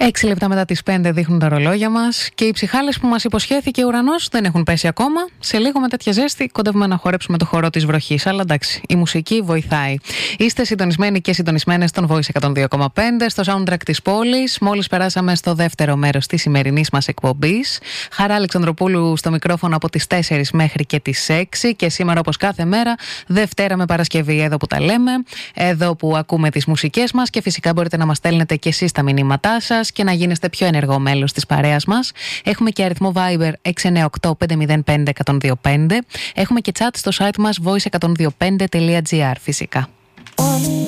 6 λεπτά μετά τις 5 δείχνουν τα ρολόγια μας και οι ψυχάλες που μας υποσχέθηκε ο ουρανός δεν έχουν πέσει ακόμα. Σε λίγο με τέτοια ζέστη κοντεύουμε να χορέψουμε το χορό της βροχής. Αλλά εντάξει, η μουσική βοηθάει. Είστε συντονισμένοι και συντονισμένες στον Voice 102,5 στο soundtrack της πόλης. Μόλις περάσαμε στο δεύτερο μέρος της σημερινής μας εκπομπής. Χαρά Αλεξανδροπούλου στο μικρόφωνο από τις 4 μέχρι και τις 6. Και σήμερα, όπως κάθε μέρα, Δευτέρα με Παρασκευή, εδώ που τα λέμε, εδώ που ακούμε τις μουσικές μας και φυσικά μπορείτε να μας στέλνετε και εσείς τα μηνύματά σας και να γίνεστε πιο ενεργό μέλος της παρέας μας. Έχουμε και αριθμό Viber 698-505-1025. Έχουμε και chat στο site μας voice102.5.gr φυσικά.